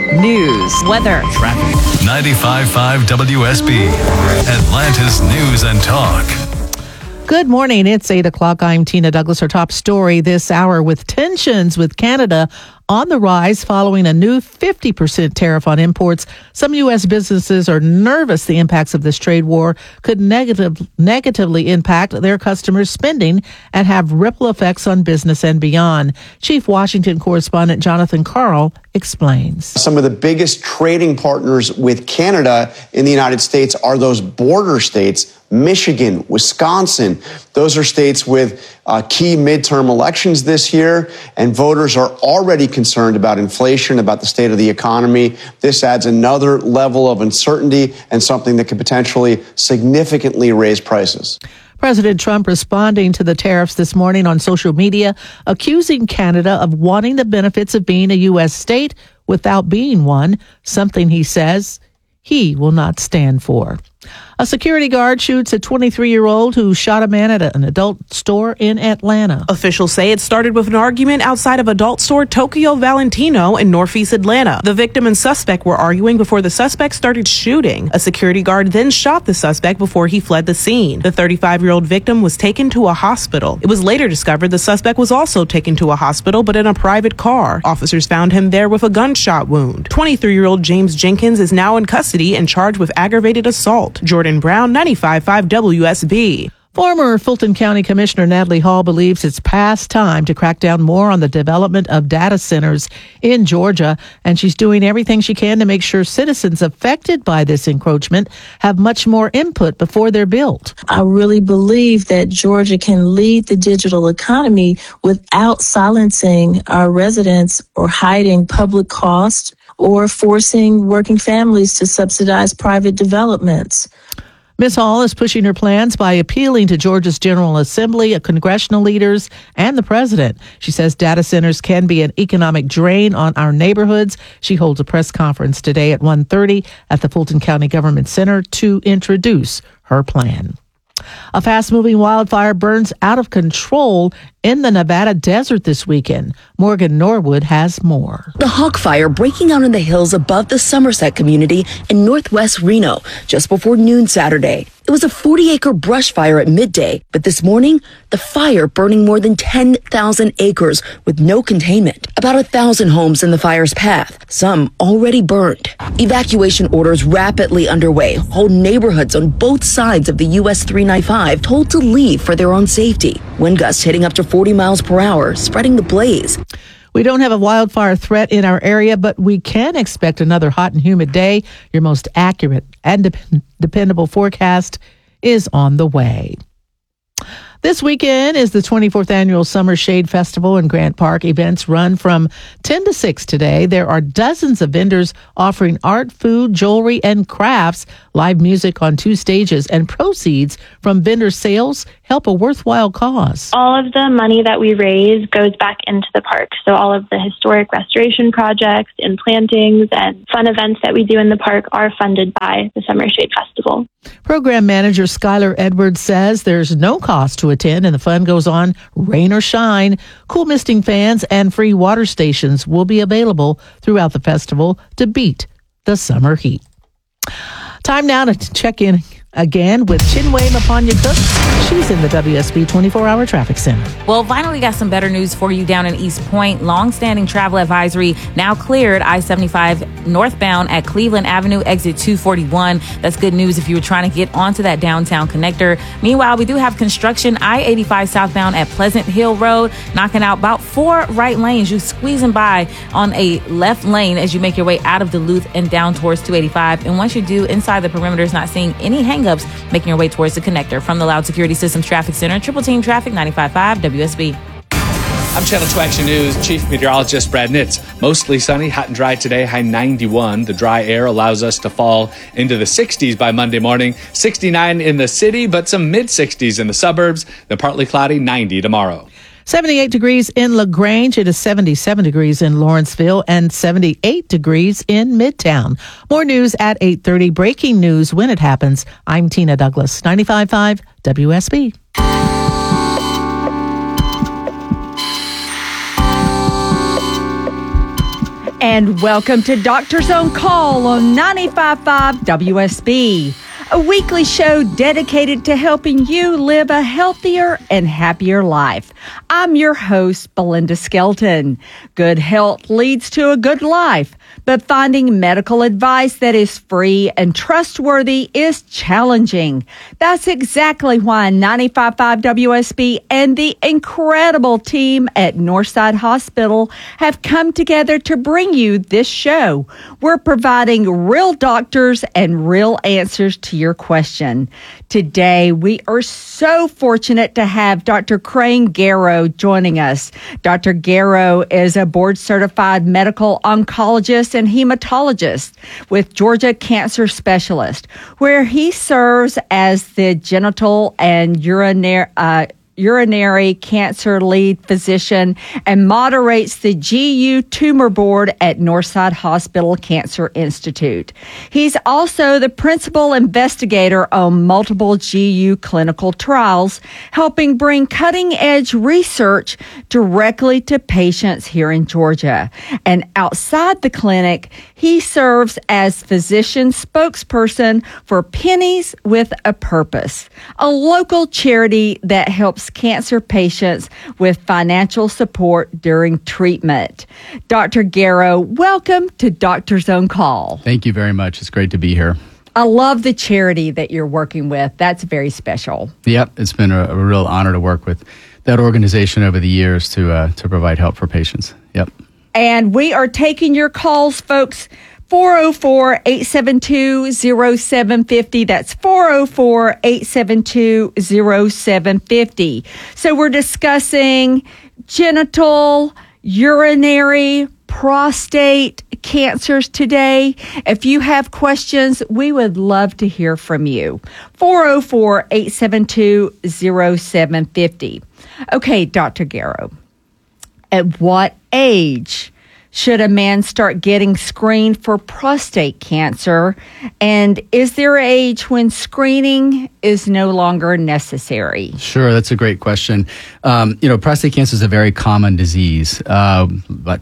news, weather, traffic. 95.5 WSB, Atlanta's News and Talk. Good morning. It's 8 o'clock. I'm Tina Douglas. Our top story this hour: with tensions with Canada on the rise following a new 50% tariff on imports, some U.S. businesses are nervous the impacts of this trade war could negatively impact their customers' spending and have ripple effects on business and beyond. Chief Washington correspondent Jonathan Karl explains. Some of the biggest trading partners with Canada in the United States are those border states. Michigan, Wisconsin, those are states with key midterm elections this year, and voters are already concerned about inflation, about the state of the economy. This adds another level of uncertainty and something that could potentially significantly raise prices. President Trump responding to the tariffs this morning on social media, accusing Canada of wanting the benefits of being a U.S. state without being one, something he says he will not stand for. A security guard shoots a 23-year-old who shot a man at an adult store in Atlanta. Officials say it started with an argument outside of adult store Tokyo Valentino in Northeast Atlanta. The victim and suspect were arguing before the suspect started shooting. A security guard then shot the suspect before he fled the scene. The 35-year-old victim was taken to a hospital. It was later discovered the suspect was also taken to a hospital, but in a private car. Officers found him there with a gunshot wound. 23-year-old James Jenkins is now in custody and charged with aggravated assault. Jordan Brown, 95.5 WSB. Former Fulton County Commissioner Natalie Hall believes it's past time to crack down more on the development of data centers in Georgia, and she's doing everything she can to make sure citizens affected by this encroachment have much more input before they're built. I really believe that Georgia can lead the digital economy without silencing our residents or hiding public costs or forcing working families to subsidize private developments. Ms. Hall is pushing her plans by appealing to Georgia's General Assembly, congressional leaders, and the president. She says data centers can be an economic drain on our neighborhoods. She holds a press conference today at 1:30 at the Fulton County Government Center to introduce her plan. A fast-moving wildfire burns out of control in the Nevada desert this weekend. Morgan Norwood has more. The Hawk Fire breaking out in the hills above the Somerset community in northwest Reno just before noon Saturday. It was a 40-acre brush fire at midday, but this morning, the fire burning more than 10,000 acres with no containment. About 1,000 homes in the fire's path, some already burned. Evacuation orders rapidly underway. Whole neighborhoods on both sides of the US 395 told to leave for their own safety. Wind gusts hitting up to 40 miles per hour, spreading the blaze. We don't have a wildfire threat in our area, but we can expect another hot and humid day. Your most accurate and dependable forecast is on the way. This weekend is the 24th Annual Summer Shade Festival in Grant Park. Events run from 10 to 6 today. There are dozens of vendors offering art, food, jewelry, and crafts, live music on 2 stages, and proceeds from vendor sales help a worthwhile cause. All of the money that we raise goes back into the park. So all of the historic restoration projects and plantings and fun events that we do in the park are funded by the Summer Shade Festival. Program manager Skylar Edwards says there's no cost to attend and the fun goes on rain or shine. Cool misting fans and free water stations will be available throughout the festival to beat the summer heat. Time now to check in again with Chinwe Mapanya-Cook. She's in the WSB 24-hour traffic center. Well, finally got some better news for you down in East Point. Long-standing travel advisory now cleared I-75 northbound at Cleveland Avenue, exit 241. That's good news if you were trying to get onto that downtown connector. Meanwhile, we do have construction I-85 southbound at Pleasant Hill Road, knocking out about 4 right lanes. You squeezing by on a left lane as you make your way out of Duluth and down towards 285. And once you do, inside the perimeter is not seeing any hangups, making your way towards the connector. From the Loud Security Systems Traffic Center, Triple Team Traffic, 95.5 WSB. I'm Channel 2 Action News Chief Meteorologist Brad Nitz. Mostly sunny, hot and dry today, high 91. The dry air allows us to fall into the 60s by Monday morning. 69 in the city, but some mid-60s in the suburbs. Then partly cloudy, 90 tomorrow. 78 degrees in LaGrange. It is 77 degrees in Lawrenceville and 78 degrees in Midtown. More news at 8:30. Breaking news when it happens. I'm Tina Douglas, 95.5 WSB. And welcome to Doctor's On Call on 95.5 WSB, a weekly show dedicated to helping you live a healthier and happier life. I'm your host, Belinda Skelton. Good health leads to a good life, but finding medical advice that is free and trustworthy is challenging. That's exactly why 95.5 WSB and the incredible team at Northside Hospital have come together to bring you this show. We're providing real doctors and real answers to your question. Today, we are so fortunate to have Dr. Crane Garrow joining us. Dr. Garrow is a board-certified medical oncologist and hematologist with Georgia Cancer Specialist, where he serves as the genital and urinary cancer lead physician and moderates the GU Tumor Board at Northside Hospital Cancer Institute. He's also the principal investigator on multiple GU clinical trials, helping bring cutting-edge research directly to patients here in Georgia. And outside the clinic, he serves as physician spokesperson for Pennies with a Purpose, a local charity that helps cancer patients with financial support during treatment. Dr. Garrow, welcome to Doctor's On Call. Thank you very much. It's great to be here. I love the charity that you're working with. That's very special. Yep, it's been a real honor to work with that organization over the years to provide help for patients. Yep. And we are taking your calls, folks. 404-872-0750. That's 404-872-0750. So we're discussing genital, urinary, prostate cancers today. If you have questions, we would love to hear from you. 404-872-0750. Okay, Dr. Garrow, at what age should a man start getting screened for prostate cancer? And is there an age when screening is no longer necessary? Sure, that's a great question. Prostate cancer is a very common disease. About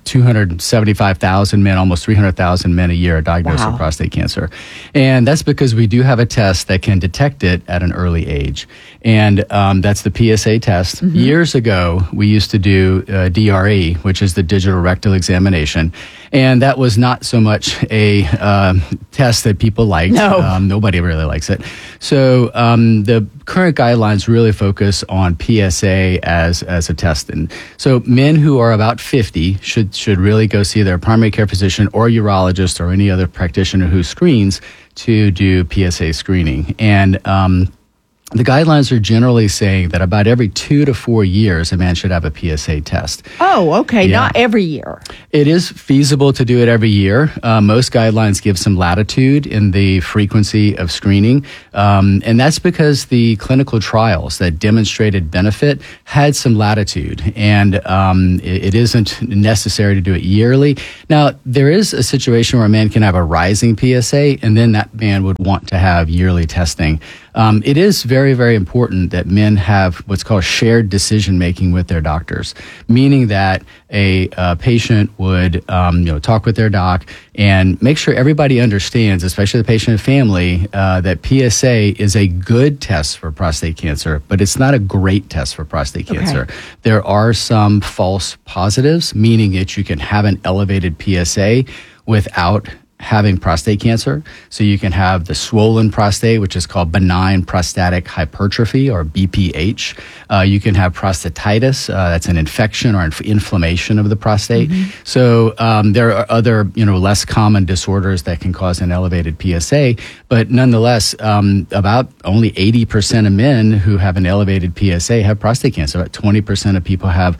275,000 men, almost 300,000 men a year are diagnosed with prostate cancer. And that's because we do have a test that can detect it at an early age. And that's the PSA test. Mm-hmm. Years ago, we used to do DRE, which is the digital rectal examination. And that was not so much a test that people liked. No. Nobody really likes it. So the current guidelines really focus on PSA as a test. And so men who are about 50 should really go see their primary care physician or urologist or any other practitioner who screens to do PSA screening. And the guidelines are generally saying that about every 2 to 4 years, a man should have a PSA test. Oh, okay. Yeah. Not every year. It is feasible to do it every year. Most guidelines give some latitude in the frequency of screening. And that's because the clinical trials that demonstrated benefit had some latitude. And it isn't necessary to do it yearly. Now, there is a situation where a man can have a rising PSA, and then that man would want to have yearly testing. It is very, very important that men have what's called shared decision-making with their doctors, meaning that a patient would talk with their doc and make sure everybody understands, especially the patient and family, that PSA is a good test for prostate cancer, but it's not a great test for prostate cancer. There are some false positives, meaning that you can have an elevated PSA without having prostate cancer. So you can have the swollen prostate, which is called benign prostatic hypertrophy, or BPH. You can have prostatitis. That's an infection or inflammation of the prostate. Mm-hmm. So there are other, less common disorders that can cause an elevated PSA. But nonetheless, about only 80% of men who have an elevated PSA have prostate cancer. About 20% of people have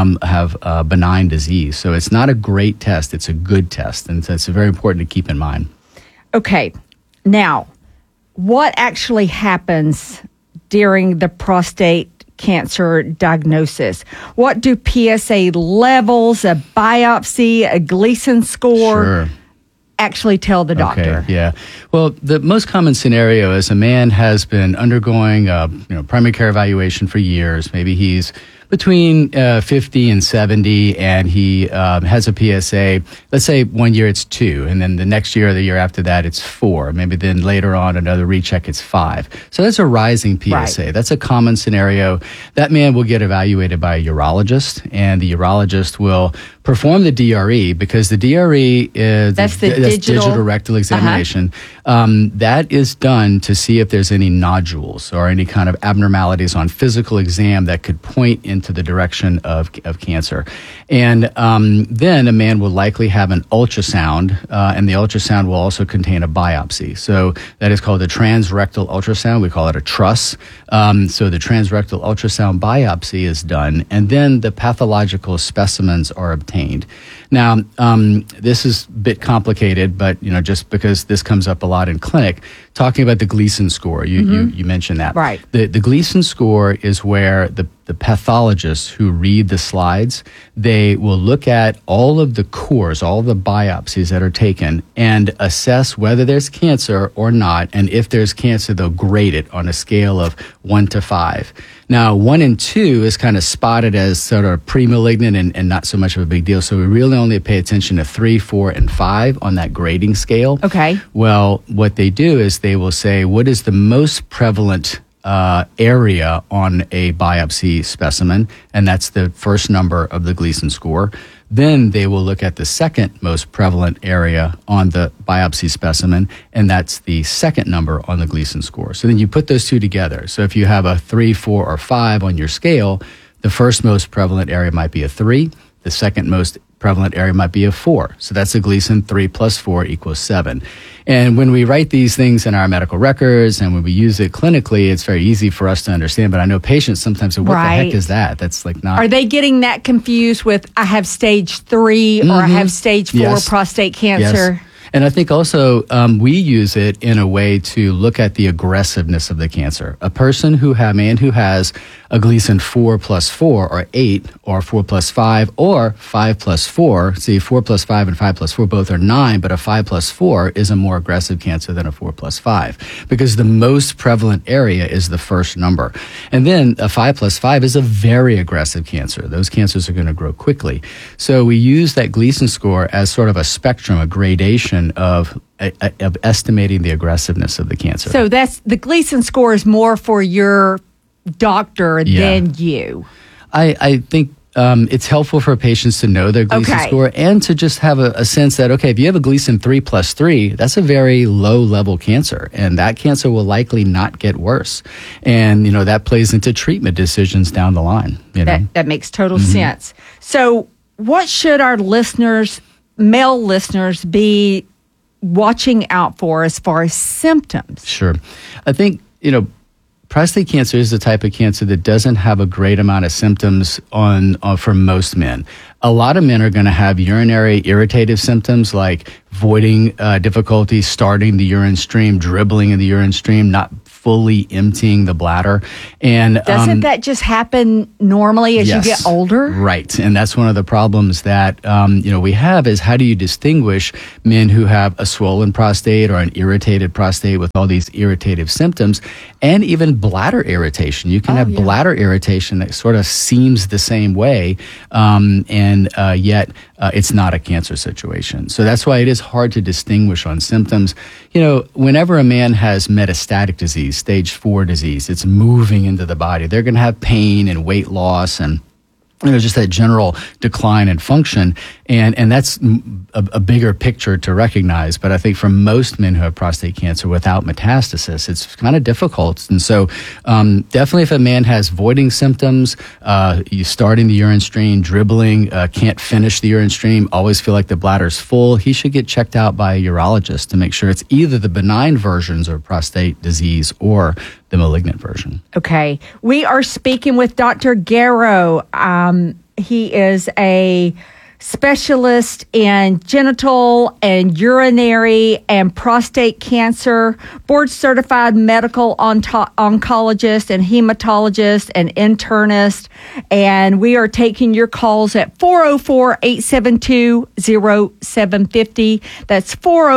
benign disease. So it's not a great test. It's a good test. And so it's very important to keep in mind. Okay. Now, what actually happens during the prostate cancer diagnosis? What do PSA levels, a biopsy, a Gleason score actually tell the doctor? Okay, yeah. Well, the most common scenario is a man has been undergoing primary care evaluation for years. Maybe he's between 50 and 70, and he has a PSA. Let's say 1 year it's 2, and then the next year or the year after that it's 4. Maybe then later on another recheck it's 5. So that's a rising PSA. Right. That's a common scenario. That man will get evaluated by a urologist, and the urologist will perform the DRE, because the DRE is that's digital rectal examination. That is done to see if there's any nodules or any kind of abnormalities on physical exam that could point into the direction of cancer. And then a man will likely have an ultrasound, and the ultrasound will also contain a biopsy. So that is called a transrectal ultrasound. We call it a TRUS. So the transrectal ultrasound biopsy is done, and then the pathological specimens are obtained. Now, this is a bit complicated, but just because this comes up a lot in clinic, talking about the Gleason score, you mentioned that. Right. The Gleason score is where the pathologists who read the slides, they will look at all of the cores, all of the biopsies that are taken, and assess whether there's cancer or not. And if there's cancer, they'll grade it on a scale of 1 to 5. Now, 1 and 2 is kind of spotted as sort of pre-malignant and not so much of a big deal. So we really only pay attention to 3, 4, and 5 on that grading scale. Okay. Well, what they do is they will say, what is the most prevalent area on a biopsy specimen? And that's the first number of the Gleason score. Then they will look at the second most prevalent area on the biopsy specimen, and that's the second number on the Gleason score. So then you put those two together. So if you have a 3, 4, or 5 on your scale, the first most prevalent area might be a 3. The second most prevalent area might be a 4. So that's a Gleason. 3 plus 4 equals 7. And when we write these things in our medical records and when we use it clinically, it's very easy for us to understand. But I know patients sometimes say, what the heck is that? That's like not... Are they getting that confused with, I have stage 3 or I have stage 4 prostate cancer? Yes. And I think also we use it in a way to look at the aggressiveness of the cancer. A person who has a Gleason 4 plus 4 or 8 or 4 plus 5 or 5 plus 4, see 4 plus 5 and 5 plus 4 both are 9, but a 5 plus 4 is a more aggressive cancer than a 4 plus 5 because the most prevalent area is the first number. And then a 5 plus 5 is a very aggressive cancer. Those cancers are going to grow quickly. So we use that Gleason score as sort of a spectrum, a gradation of estimating the aggressiveness of the cancer. So that's the Gleason score is more for your doctor than you. I think it's helpful for patients to know their Gleason score and to just have a sense that, okay, if you have a Gleason 3 plus 3, that's a very low level cancer, and that cancer will likely not get worse. And, that plays into treatment decisions down the line. That makes total sense. So what should our male listeners, be watching out for as far as symptoms? Sure. I think, prostate cancer is the type of cancer that doesn't have a great amount of symptoms for most men. A lot of men are going to have urinary irritative symptoms like voiding difficulty, starting the urine stream, dribbling in the urine stream, not fully emptying the bladder. And doesn't that just happen normally as you get older? Right. And that's one of the problems that we have is how do you distinguish men who have a swollen prostate or an irritated prostate with all these irritative symptoms and even bladder irritation. You can have bladder irritation that sort of seems the same way, yet it's not a cancer situation. So that's why it is hard to distinguish on symptoms. Whenever a man has metastatic disease, stage 4 disease, it's moving into the body, they're going to have pain and weight loss and just that general decline in function. And that's a bigger picture to recognize. But I think for most men who have prostate cancer without metastasis, it's kind of difficult. And so definitely if a man has voiding symptoms, you starting the urine stream, dribbling, can't finish the urine stream, always feel like the bladder's full, he should get checked out by a urologist to make sure it's either the benign versions of prostate disease or the malignant version. Okay. We are speaking with Dr. Garrow. He is a specialist in genital and urinary and prostate cancer, board-certified medical oncologist and hematologist and internist. And we are taking your calls at 404-872-0750. That's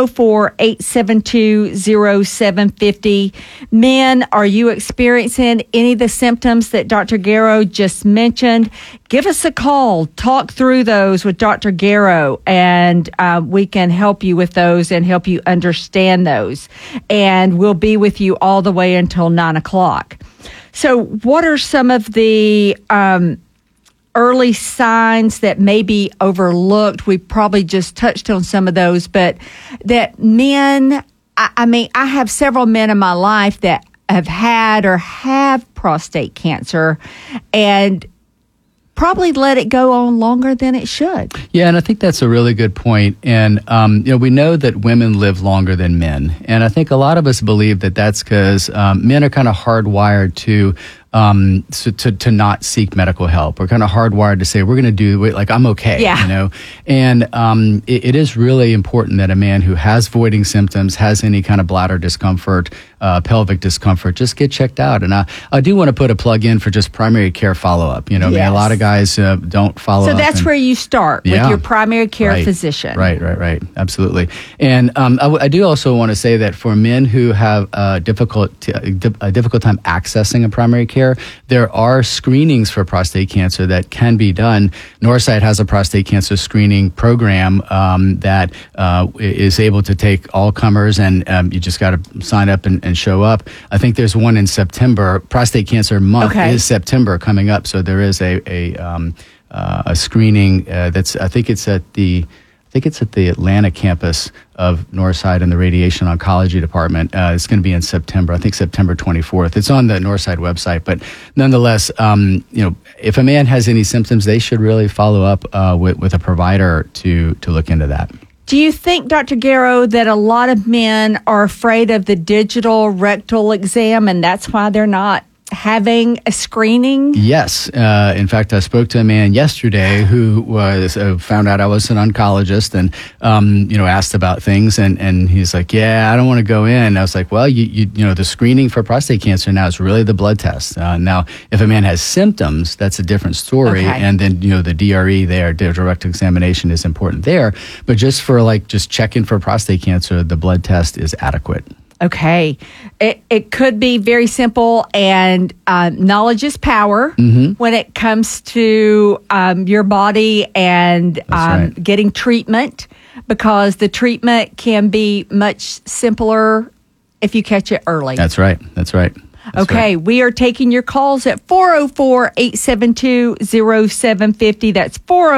404-872-0750. Men, are you experiencing any of the symptoms that Dr. Garrow just mentioned? Give us a call. Talk through those with Dr. Garrow, and we can help you with those and help you understand those. And we'll be with you all the way until 9 o'clock. So what are some of the early signs that may be overlooked? We probably just touched on some of those, but that men, I have several men in my life that have had or have prostate cancer and probably let it go on longer than it should. Yeah, and I think that's a really good point. And, we know that women live longer than men. And I think a lot of us believe that that's because men are kind of hardwired to not seek medical help. We're kind of hardwired to say, we're going to do it, like, I'm okay, And it is really important that a man who has voiding symptoms, has any kind of bladder discomfort, pelvic discomfort, just get checked out. And I do want to put a plug in for just primary care follow-up. A lot of guys don't follow up. So that's where you start with your primary care physician. Right. Absolutely. And I do also want to say that for men who have a difficult time accessing a primary care, there are screenings for prostate cancer that can be done. Northside has a prostate cancer screening program that is able to take all comers, and you just got to sign up and show up. I think there's one in September. Prostate Cancer Month is September coming up, so there is a screening that's. I think it's at the Atlanta campus of Northside and the Radiation Oncology Department. It's going to be in September. I think September 24th. It's on the Northside website. But nonetheless, if a man has any symptoms, they should really follow up with a provider to look into that. Do you think, Dr. Garrow, that a lot of men are afraid of the digital rectal exam and that's why they're not having a screening? Yes. In fact, I spoke to a man yesterday who was found out I was an oncologist and asked about things, and he's like, "Yeah, I don't want to go in." I was like, "Well, you the screening for prostate cancer now is really the blood test. Now, if a man has symptoms, that's a different story, and then the DRE there, digital rectal examination, is important there. But just for just checking for prostate cancer, the blood test is adequate." Okay. It could be very simple, and knowledge is power when it comes to your body and getting treatment, because the treatment can be much simpler if you catch it early. That's right. Okay, we are taking your calls at 404-872-0750. That's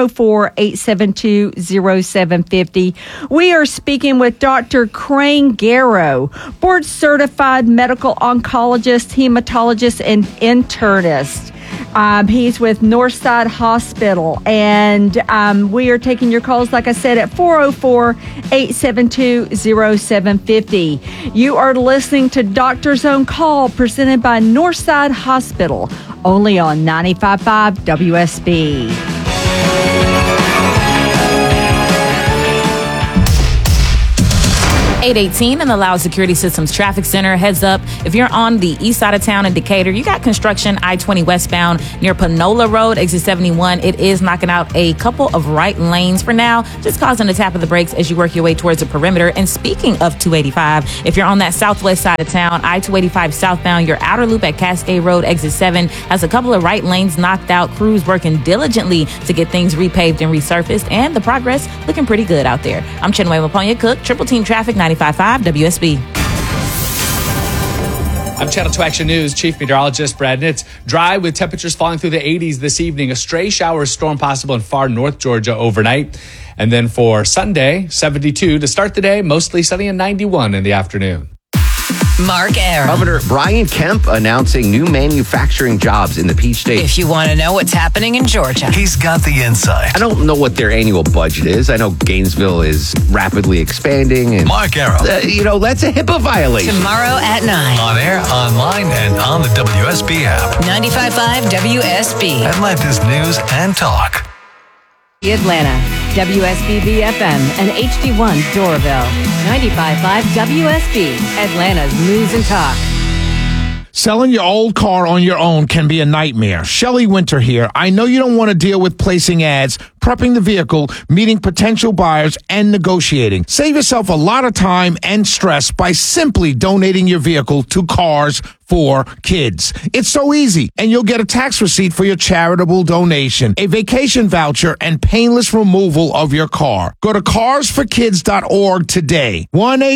404-872-0750. We are speaking with Dr. Crane Garrow, board-certified medical oncologist, hematologist, and internist. He's with Northside Hospital, and we are taking your calls, like I said, at 404-872-0750. You are listening to Doctor's Own Call, presented by Northside Hospital, only on 95.5 WSB. 818 in the Loud Security Systems Traffic Center. Heads up, if you're on the east side of town in Decatur, you got construction I-20 westbound near Panola Road, exit 71. It is knocking out a couple of right lanes for now, just causing a tap of the brakes as you work your way towards the perimeter. And speaking of 285, if you're on that southwest side of town, I-285 southbound, your outer loop at Cascade Road, exit 7, has a couple of right lanes knocked out. Crews working diligently to get things repaved and resurfaced, and the progress looking pretty good out there. I'm Chinwe Maponya Cook, Triple Team Traffic, 95.5 WSB. I'm Channel 2 Action News Chief Meteorologist Brad Nitz. Dry with temperatures falling through the 80s this evening. A stray shower storm possible in far north Georgia overnight. And then for Sunday, 72 to start the day, mostly sunny and 91 in the afternoon. Mark Arum. Governor Brian Kemp announcing new manufacturing jobs in the Peach State. If you want to know what's happening in Georgia, he's got the insight. I don't know what their annual budget is. I know Gainesville is rapidly expanding. And, Mark Arum. That's a HIPAA violation. Tomorrow at 9. On air, online, and on the WSB app. 95.5 WSB. Atlanta's News and Talk. Atlanta, WSBB FM, and HD1 Doraville. 95.5 WSB, Atlanta's News and Talk. Selling your old car on your own can be a nightmare. Shelley Winter here. I know you don't want to deal with placing ads, prepping the vehicle, meeting potential buyers, and negotiating. Save yourself a lot of time and stress by simply donating your vehicle to Cars for Kids. It's so easy, and you'll get a tax receipt for your charitable donation, a vacation voucher, and painless removal of your car. Go to carsforkids.org today.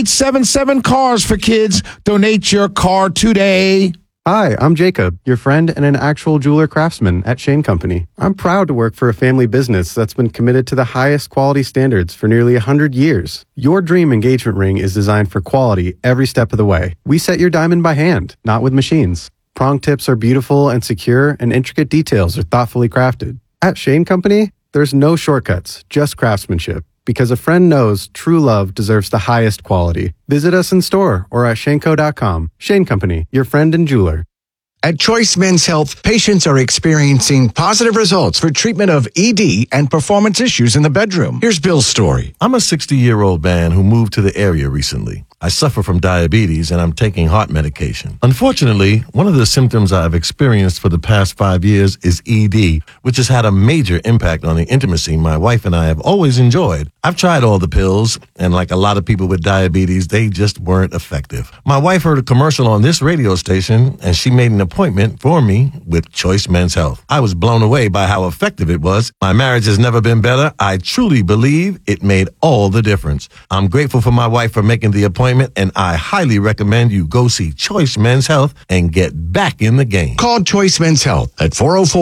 1-877-CARS-FOR-KIDS. Donate your car today. Hi, I'm Jacob, your friend and an actual jeweler craftsman at Shane Company. I'm proud to work for a family business that's been committed to the highest quality standards for nearly 100 years. Your dream engagement ring is designed for quality every step of the way. We set your diamond by hand, not with machines. Prong tips are beautiful and secure, and intricate details are thoughtfully crafted. At Shane Company, there's no shortcuts, just craftsmanship. Because a friend knows true love deserves the highest quality. Visit us in store or at shaneco.com. Shane Company, your friend and jeweler. At Choice Men's Health, patients are experiencing positive results for treatment of ED and performance issues in the bedroom. Here's Bill's story. I'm a 60-year-old man who moved to the area recently. I suffer from diabetes and I'm taking heart medication. Unfortunately, one of the symptoms I've experienced for the past 5 years is ED, which has had a major impact on the intimacy my wife and I have always enjoyed. I've tried all the pills, and like a lot of people with diabetes, they just weren't effective. My wife heard a commercial on this radio station, and she made an appointment for me with Choice Men's Health. I was blown away by how effective it was. My marriage has never been better. I truly believe it made all the difference. I'm grateful for my wife for making the appointment, and I highly recommend you go see Choice Men's Health and get back in the game. Call Choice Men's Health at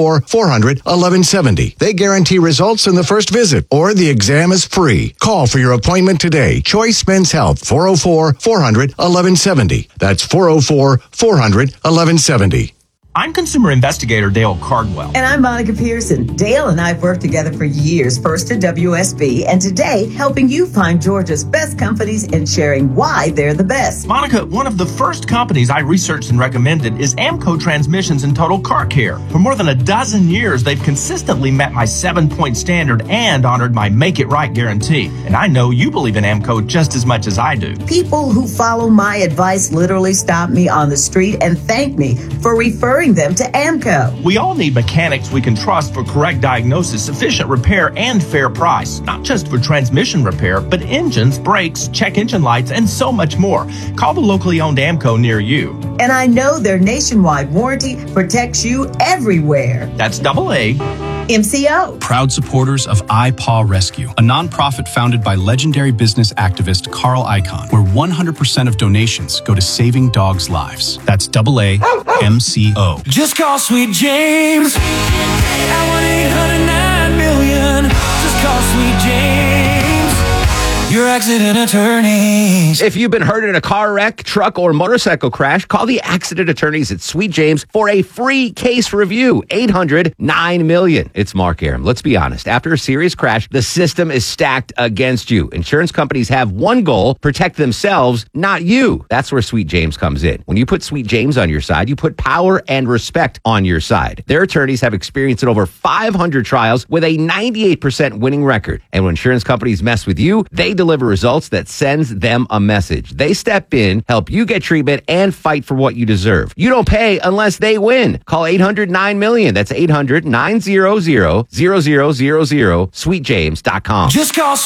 404-400-1170. They guarantee results in the first visit, or the exam is free. Call for your appointment today. Choice Men's Health, 404-400-1170. That's 404-400-1170. I'm consumer investigator Dale Cardwell. And I'm Monica Pearson. Dale and I have worked together for years, first at WSB, and today helping you find Georgia's best companies and sharing why they're the best. Monica, one of the first companies I researched and recommended is Amco Transmissions and Total Car Care. For more than a dozen years, they've consistently met my 7-point standard and honored my Make It Right guarantee. And I know you believe in Amco just as much as I do. People who follow my advice literally stop me on the street and thank me for referring them to Amco. We all need mechanics we can trust for correct diagnosis, efficient repair, and fair price. Not just for transmission repair, but engines, brakes, check engine lights, and so much more. Call the locally owned Amco near you. And I know their nationwide warranty protects you everywhere. That's AA. MCO. Proud supporters of iPaw Rescue, a nonprofit founded by legendary business activist Carl Icahn, where 100% of donations go to saving dogs' lives. That's AA MCO. Just call Sweet James at 1-800-9-million. Just call Sweet James. Your accident attorneys. If you've been hurt in a car wreck, truck, or motorcycle crash, call the accident attorneys at Sweet James for a free case review. 800-9-million. It's Mark Aram. Let's be honest. After a serious crash, the system is stacked against you. Insurance companies have one goal: protect themselves, not you. That's where Sweet James comes in. When you put Sweet James on your side, you put power and respect on your side. Their attorneys have experience in over 500 trials with a 98% winning record. And when insurance companies mess with you, they deliver results that sends them a message. They step in, help you get treatment, and fight for what you deserve. You don't pay unless they win. Call 800-9-million. That's 800-900-0000, sweetjames.com. Just call